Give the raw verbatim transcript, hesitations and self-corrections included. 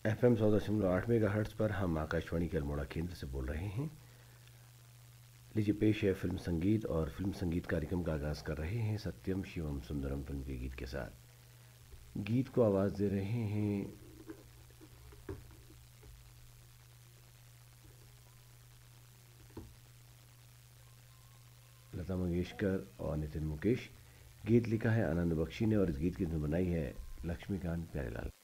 F M सौ दशमलव आठ मेगा हर्ट्स पर हम आकाशवाणी के अल्मोड़ा केंद्र से बोल रहे हैं। लीजिए पेश है फिल्म संगीत, और फिल्म संगीत कार्यक्रम का आगाज़ कर रहे हैं सत्यम शिवम सुंदरम फिल्म के गीत के साथ। गीत को आवाज़ दे रहे हैं लता मंगेशकर और नितिन मुकेश। गीत लिखा है आनंद बख्शी ने और इस गीत की धुन बनाई है लक्ष्मीकांत प्यारेलाल।